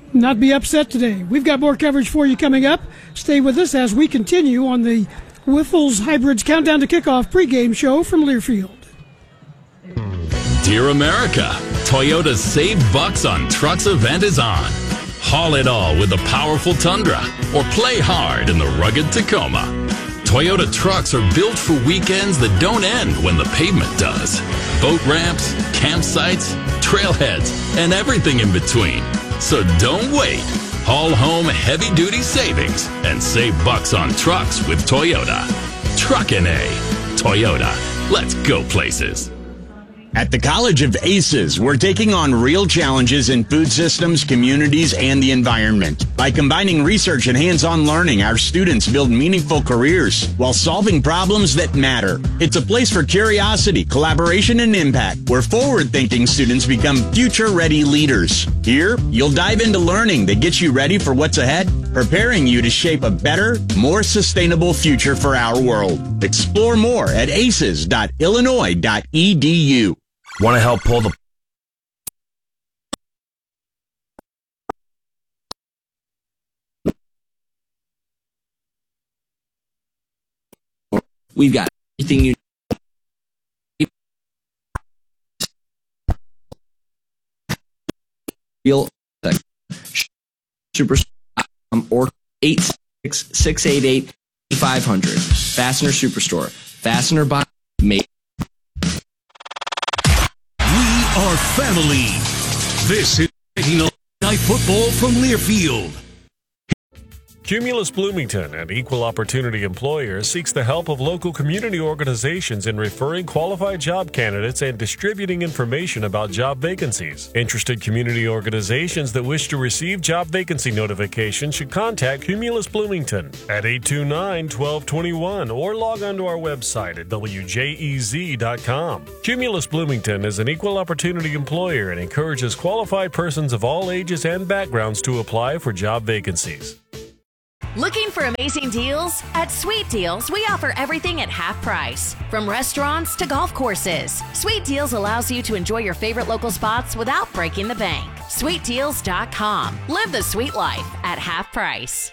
not be upset today. We've got more coverage for you coming up. Stay with us as we continue on the Wyffels Hybrids Countdown to Kickoff pregame show from Learfield. Dear America, Toyota's Save Bucks on Trucks event is on. Haul it all with the powerful Tundra or play hard in the rugged Tacoma. Toyota trucks are built for weekends that don't end when the pavement does. Boat ramps, campsites, trailheads, and everything in between. So don't wait. Haul home heavy-duty savings and save bucks on trucks with Toyota. Truckin' A. Toyota. Let's go places. At the College of Aces, we're taking on real challenges in food systems, communities, and the environment. By combining research and hands-on learning, our students build meaningful careers while solving problems that matter. It's a place for curiosity, collaboration, and impact, where forward-thinking students become future-ready leaders. Here, you'll dive into learning that gets you ready for what's ahead, preparing you to shape a better, more sustainable future for our world. Explore more at aces.illinois.edu. Want to help pull the... We've got everything you real super or 86688-500. Fastener Superstore. Fastener by mate. Our family. This is Night Football from Learfield. Cumulus Bloomington, an equal opportunity employer, seeks the help of local community organizations in referring qualified job candidates and distributing information about job vacancies. Interested community organizations that wish to receive job vacancy notifications should contact Cumulus Bloomington at 829-1221 or log on to our website at wjez.com. Cumulus Bloomington is an equal opportunity employer and encourages qualified persons of all ages and backgrounds to apply for job vacancies. Looking for amazing deals? At Sweet Deals, we offer everything at half price. From restaurants to golf courses, Sweet Deals allows you to enjoy your favorite local spots without breaking the bank. SweetDeals.com. Live the sweet life at half price.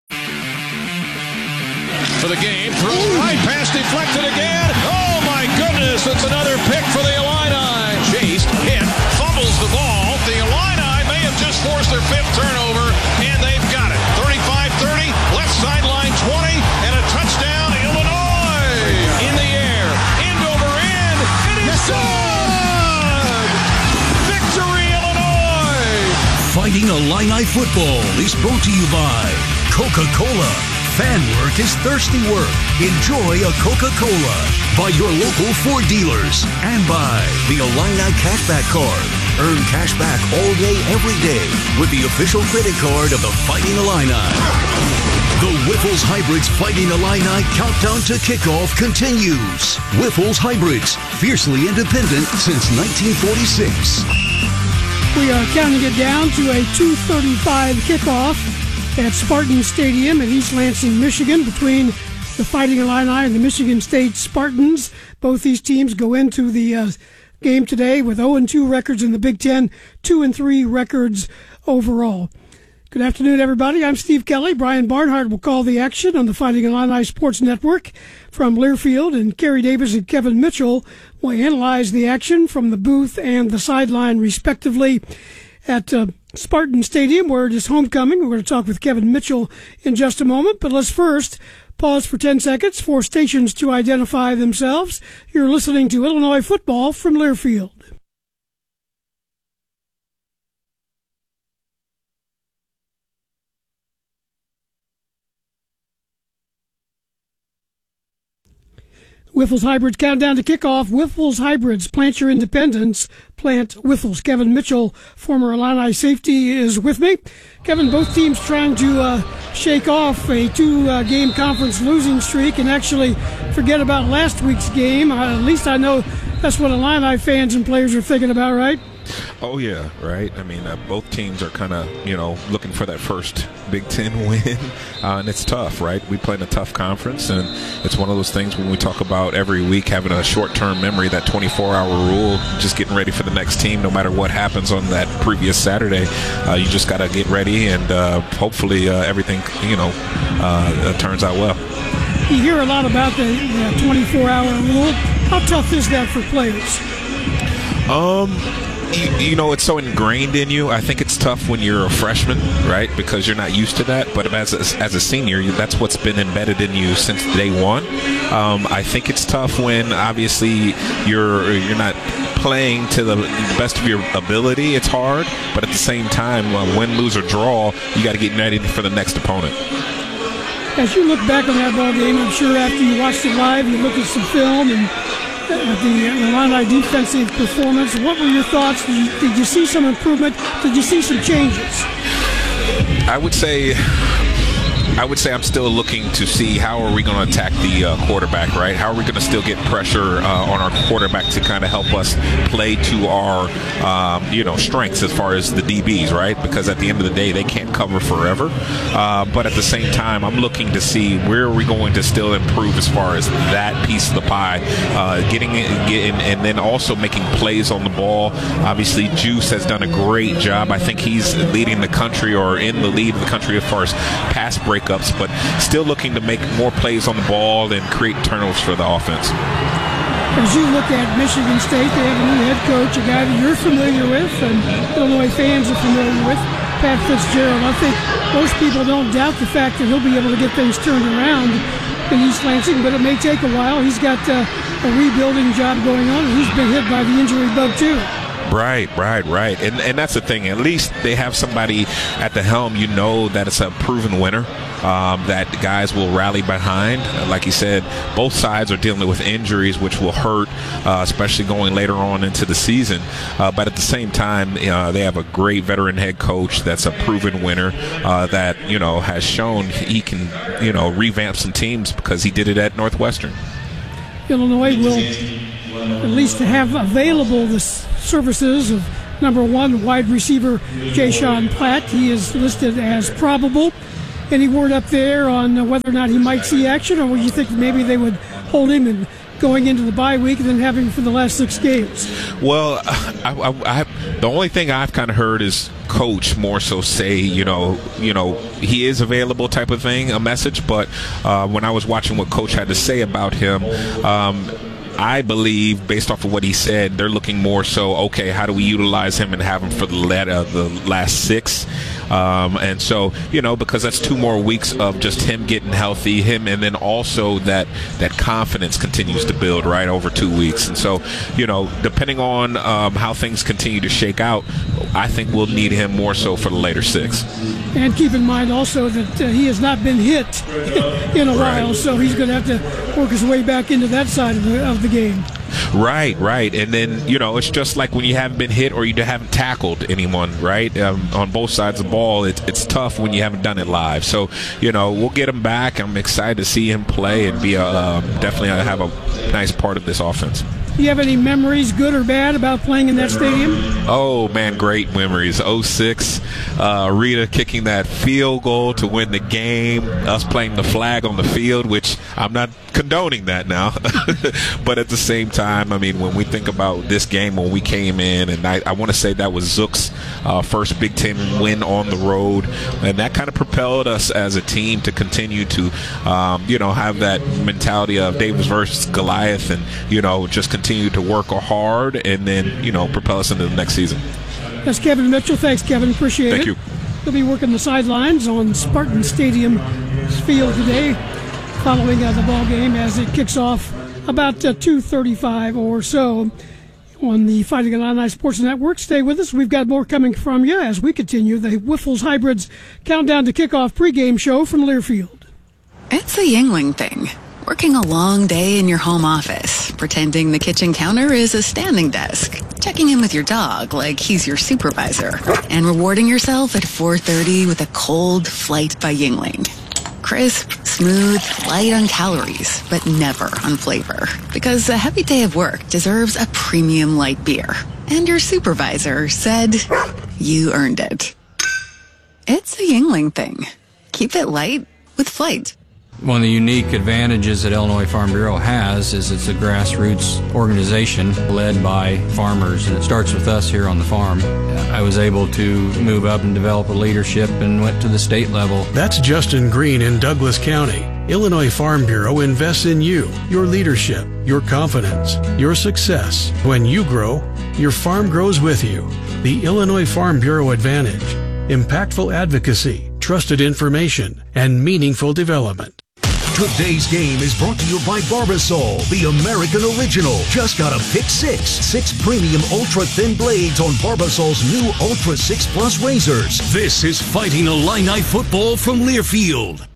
For the game, throw right pass deflected again. Oh my goodness, it's another pick for the Illini. Chase hit, fumbles the ball. The Illini may have just forced their fifth turnover, and they've got it. 35-30, left sideline 20, and a touchdown, Illinois. In the air, end over end, it is good! Victory, Illinois! Fighting Illini football is brought to you by Coca-Cola. Fan work is thirsty work. Enjoy a Coca-Cola. By your local Ford dealers. And by the Illini Cashback Card. Earn cash back all day, every day with the official credit card of the Fighting Illini. The Wyffels Hybrids Fighting Illini Countdown to Kickoff continues. Wyffels Hybrids, fiercely independent since 1946. We are counting it down to a 2:35 kickoff at Spartan Stadium in East Lansing, Michigan, between the Fighting Illini and the Michigan State Spartans. Both these teams go into the game today with 0-2 records in the Big Ten, 2-3 records overall. Good afternoon, everybody. I'm Steve Kelly. Brian Barnhart will call the action on the Fighting Illini Sports Network from Learfield, and Kerry Davis and Kevin Mitchell will analyze the action from the booth and the sideline, respectively, at Spartan Stadium, where it is homecoming. We're going to talk with Kevin Mitchell in just a moment, but let's first pause for 10 seconds for stations to identify themselves. You're listening to Illinois Football from Learfield. Wyffels Hybrids Countdown to Kickoff. Wyffels Hybrids, plant your independence. Plant Wyffels. Kevin Mitchell, former Illini safety, is with me. Kevin, both teams trying to shake off a two-game conference losing streak and actually forget about last week's game. At least I know that's what Illini fans and players are thinking about, right? Oh, yeah, right. I mean, both teams are kind of, looking for that first Big Ten win, and it's tough, right? We play in a tough conference, and it's one of those things when we talk about every week having a short-term memory, that 24-hour rule, just getting ready for the next team no matter what happens on that previous Saturday. You just got to get ready, and hopefully everything, turns out well. You hear a lot about the 24-hour rule. How tough is that for players? It's so ingrained in you. I think it's tough when you're a freshman, right? Because you're not used to that. But as a senior, that's what's been embedded in you since day one. I think it's tough when obviously you're not playing to the best of your ability. It's hard, but at the same time, win, lose, or draw, you got to get ready for the next opponent. As you look back on that ball game, I'm sure after you watched it live, you looked at some film and the Illini defensive performance. What were your thoughts? Did you see some improvement? Did you see some changes? I would say I'm still looking to see how are we going to attack the quarterback, right? How are we going to still get pressure on our quarterback to kind of help us play to our, strengths as far as the DBs, right? Because at the end of the day, they can't cover forever. But at the same time, I'm looking to see where are we going to still improve as far as that piece of the pie, getting and then also making plays on the ball. Obviously, Juice has done a great job. I think he's leading the country or in the lead of the country as far as pass breakups, but still looking to make more plays on the ball and create turnovers for the offense. As you look at Michigan State, they have a new head coach, a guy that you're familiar with and Illinois fans are familiar with, Pat Fitzgerald. I think most people don't doubt the fact that he'll be able to get things turned around in East Lansing, but it may take a while. He's got a rebuilding job going on, and he's been hit by the injury bug too. Right. And that's the thing. At least they have somebody at the helm, that it's a proven winner, that guys will rally behind. Like you said, both sides are dealing with injuries, which will hurt, especially going later on into the season. But at the same time, they have a great veteran head coach that's a proven winner that, has shown he can, revamp some teams because he did it at Northwestern. Illinois will at least have available the services of number one wide receiver Jay-Sean Platt. He is listed as probable. Any word up there on whether or not he might see action, or would you think maybe they would hold him and going into the bye week and then have him for the last 6 games? Well, the only thing I've kind of heard is coach more so say, he is available type of thing, a message. But when I was watching what coach had to say about him, I believe, based off of what he said, they're looking more so, okay, how do we utilize him and have him for the last 6? And so, because that's 2 more weeks of just him getting healthy, and then also that confidence continues to build, right, over 2 weeks. And so, depending on how things continue to shake out, I think we'll need him more so for the later 6. And keep in mind also that he has not been hit in a while, so he's going to have to work his way back into that side of the game. Right. And then, it's just like when you haven't been hit or you haven't tackled anyone, right? On both sides of the ball, it's tough when you haven't done it live. So, we'll get him back. I'm excited to see him play and be definitely have a nice part of this offense. Do you have any memories, good or bad, about playing in that stadium? Oh, man, great memories. 06, Rita kicking that field goal to win the game, us playing the flag on the field, which I'm not condoning that now. But at the same time, I mean, when we think about this game, when we came in, and I want to say that was Zook's first Big Ten win on the road, and that kind of propelled us as a team to continue to, have that mentality of Davis versus Goliath and, just continue to work hard and then, propel us into the next season. That's Kevin Mitchell. Thanks, Kevin. Appreciate it. Thank you. He'll be working the sidelines on Spartan Stadium field today following the ball game as it kicks off about 2:35 or so on the Fighting Illini Sports Network. Stay with us. We've got more coming from you as we continue the Wiffles Hybrids Countdown to Kickoff pregame show from Learfield. It's a Yingling thing. Working a long day in your home office, pretending the kitchen counter is a standing desk, checking in with your dog like he's your supervisor, and rewarding yourself at 4:30 with a cold Flight by Yingling. Crisp, smooth, light on calories, but never on flavor. Because a heavy day of work deserves a premium light beer. and your supervisor said you earned it. It's a Yuengling thing. Keep it light with Flight. One of the unique advantages that Illinois Farm Bureau has is it's a grassroots organization led by farmers, and it starts with us here on the farm. I was able to move up and develop a leadership and went to the state level. That's Justin Green in Douglas County. Illinois Farm Bureau invests in you, your leadership, your confidence, your success. When you grow, your farm grows with you. The Illinois Farm Bureau Advantage. Impactful advocacy, trusted information, and meaningful development. Today's game is brought to you by Barbasol, the American original. Just got a pick six. 6 premium ultra-thin blades on Barbasol's new Ultra 6 Plus razors. This is Fighting Illini football from Learfield.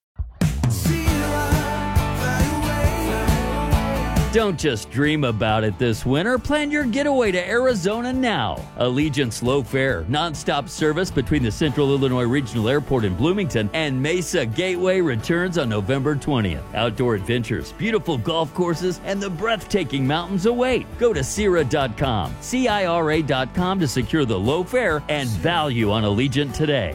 Don't just dream about it this winter. Plan your getaway to Arizona now. Allegiant's Low Fare, nonstop service between the Central Illinois Regional Airport in Bloomington and Mesa Gateway returns on November 20th. Outdoor adventures, beautiful golf courses, and the breathtaking mountains await. Go to Cira.com, CIRA.com to secure the low fare and value on Allegiant today.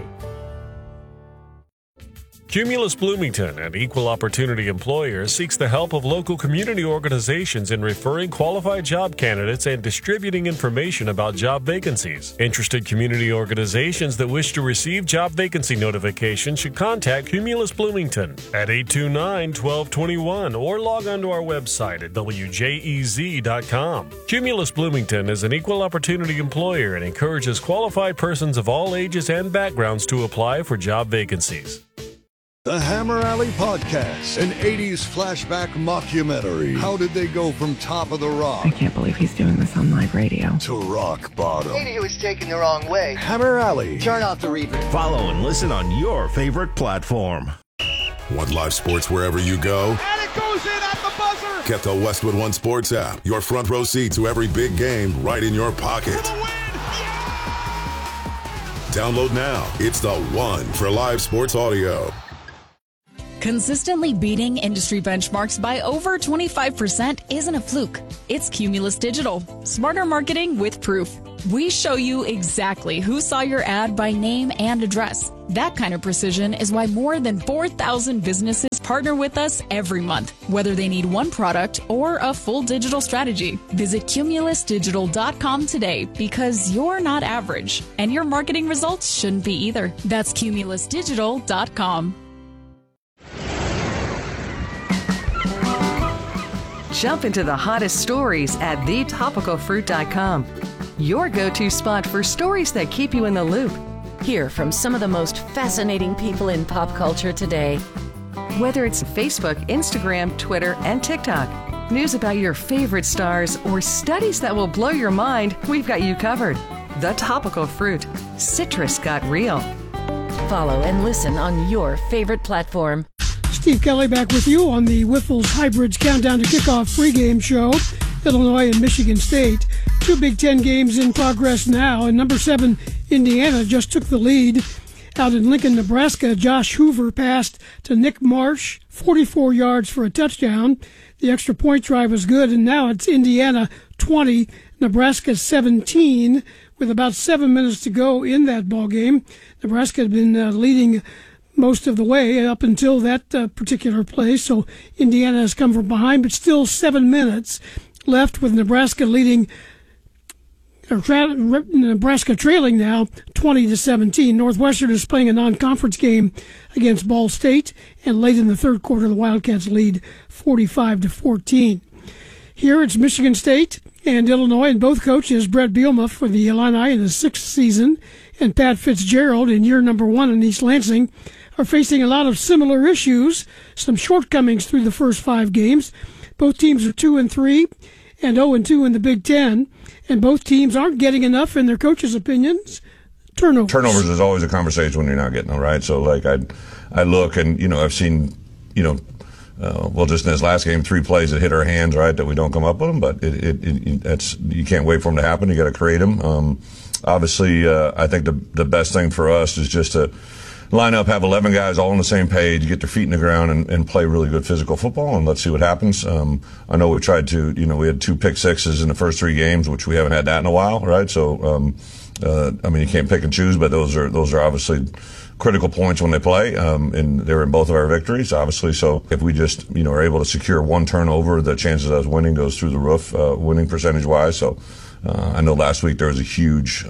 Cumulus Bloomington, an equal opportunity employer, seeks the help of local community organizations in referring qualified job candidates and distributing information about job vacancies. Interested community organizations that wish to receive job vacancy notifications should contact Cumulus Bloomington at 829-1221 or log on to our website at wjez.com. Cumulus Bloomington is an equal opportunity employer and encourages qualified persons of all ages and backgrounds to apply for job vacancies. The Hammer Alley Podcast, an 80s flashback mockumentary. How did they go from top of the rock? I can't believe he's doing this on live radio. To rock bottom. Maybe he was taken the wrong way. Hammer Alley. Turn off the reverb. Follow and listen on your favorite platform. Want live sports wherever you go? And it goes in at the buzzer! Get the Westwood One Sports app. Your front row seat to every big game right in your pocket. Download now. It's the one for live sports audio. Consistently beating industry benchmarks by over 25% isn't a fluke. It's Cumulus Digital. Smarter marketing with proof. We show you exactly who saw your ad by name and address. That kind of precision is why more than 4,000 businesses partner with us every month, whether they need one product or a full digital strategy. Visit cumulusdigital.com today because you're not average, and your marketing results shouldn't be either. That's cumulusdigital.com. Jump into the hottest stories at thetopicalfruit.com. Your go-to spot for stories that keep you in the loop. Hear from some of the most fascinating people in pop culture today. Whether it's Facebook, Instagram, Twitter, and TikTok, news about your favorite stars, or studies that will blow your mind, we've got you covered. The Topical Fruit. Citrus got real. Follow and listen on your favorite platform. Steve Kelly back with you on the Wiffles Hybrids Countdown to Kickoff pregame show. Illinois and Michigan State. 2 Big Ten games in progress now, and number 7 Indiana just took the lead. Out in Lincoln, Nebraska, Josh Hoover passed to Nick Marsh, 44 yards for a touchdown. The extra point drive was good, and now it's Indiana 20, Nebraska 17, with about 7 minutes to go in that ball game. Nebraska had been leading most of the way up until that particular play, so Indiana has come from behind, but still 7 minutes left with Nebraska leading, Nebraska trailing now 20-17. Northwestern is playing a non-conference game against Ball State, and late in the third quarter, the Wildcats lead 45-14. Here it's Michigan State and Illinois, and both coaches, Brett Bielema for the Illini in his 6th season, and Pat Fitzgerald in year number 1 in East Lansing, are facing a lot of similar issues, some shortcomings through the first 5 games. Both teams are 2-3 and 0-2 in the Big Ten, and both teams aren't getting enough, in their coaches' opinions, turnovers. Turnovers is always a conversation when you're not getting them, right? So, like, I look and, I've seen, just in this last game, 3 plays that hit our hands, right, that we don't come up with them, but it's you can't wait for them to happen. You got to create them. Obviously, I think the best thing for us is just to line up, have 11 guys all on the same page, get their feet in the ground, and play really good physical football, and let's see what happens. I know we tried to, we had 2 pick sixes in the first 3 games, which we haven't had that in a while, right? So, you can't pick and choose, but those are obviously critical points when they play, and they're in both of our victories, obviously. So if we just, are able to secure 1 turnover, the chances of us winning goes through the roof, winning percentage-wise. So I know last week there was a huge,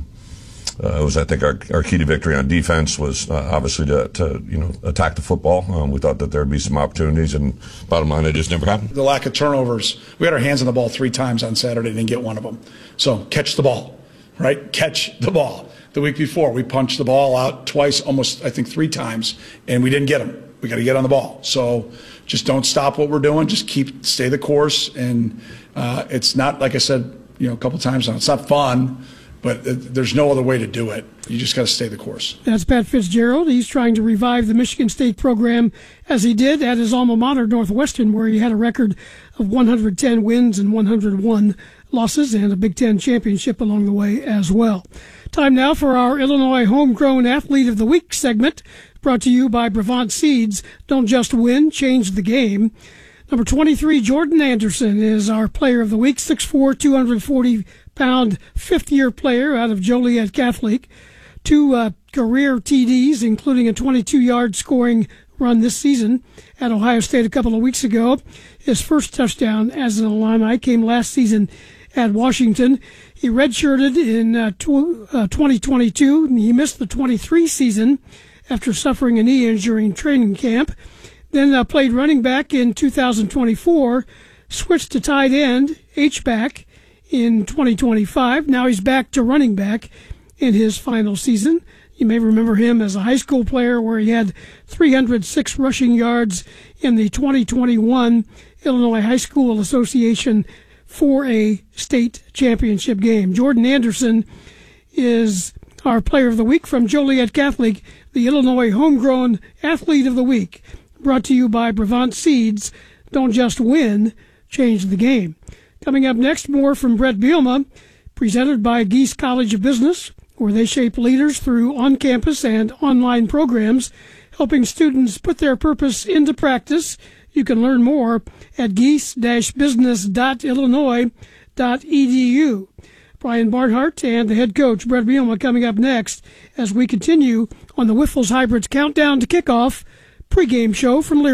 it was, I think, our key to victory on defense was obviously to attack the football. We thought that there would be some opportunities, and bottom line, it just never happened. The lack of turnovers. We had our hands on the ball 3 times on Saturday, didn't get one of them. So catch the ball, right? Catch the ball. The week before, we punched the ball out twice, almost, I think, 3 times, and we didn't get them. We got to get on the ball. So just don't stop what we're doing. Just stay the course. And it's not, like I said, a couple times now, it's not fun, but there's no other way to do it. You just got to stay the course. That's Pat Fitzgerald. He's trying to revive the Michigan State program as he did at his alma mater, Northwestern, where he had a record of 110 wins and 101 losses and a Big Ten championship along the way as well. Time now for our Illinois Homegrown Athlete of the Week segment, brought to you by Brevant Seeds. Don't just win, change the game. Number 23, Jordan Anderson, is our Player of the Week, 6'4", 240-pound, fifth-year player out of Joliet Catholic. 2 career TDs, including a 22-yard scoring run this season at Ohio State a couple of weeks ago. His first touchdown as an Illini came last season at Washington. He redshirted in 2022. He missed the 23 season after suffering a knee injury in training camp. Then played running back in 2024, switched to tight end, H-back, in 2025. Now he's back to running back in his final season. You may remember him as a high school player where he had 306 rushing yards in the 2021 Illinois High School Association 4A state championship game. Jordan Anderson is our Player of the Week from Joliet Catholic, the Illinois Homegrown Athlete of the Week. Brought to you by Brevant Seeds. Don't just win, change the game. Coming up next, more from Brett Bielema, presented by Geese College of Business, where they shape leaders through on-campus and online programs, helping students put their purpose into practice. You can learn more at geese-business.illinois.edu. Brian Barnhart and the head coach, Brett Bielema, coming up next as we continue on the Wiffles Hybrids Countdown to Kickoff pregame show from Lear.